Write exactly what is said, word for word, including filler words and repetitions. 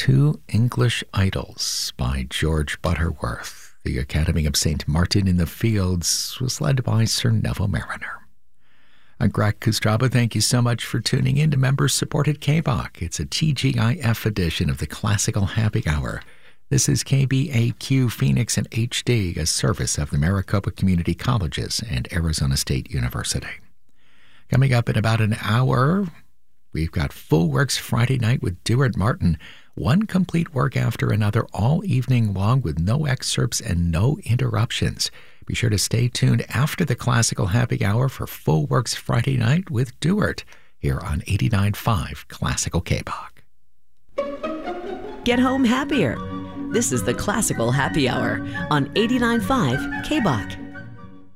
Two English Idols by George Butterworth. The Academy of Saint Martin in the Fields was led by Sir Neville Mariner. I'm Greg Kustraba. Thank you so much for tuning in to member-supported K B O C. It's a T G I F edition of the Classical Happy Hour. This is K B A Q Phoenix in H D, a service of the Maricopa Community Colleges and Arizona State University. Coming up in about an hour, we've got Full Works Friday Night with Duart Martin. One complete work after another all evening long with no excerpts and no interruptions. Be sure to stay tuned after the Classical Happy Hour for Full Works Friday Night with Duart here on eighty-nine point five Classical K B O C. Get home happier. This is the Classical Happy Hour on eighty-nine point five K B O C.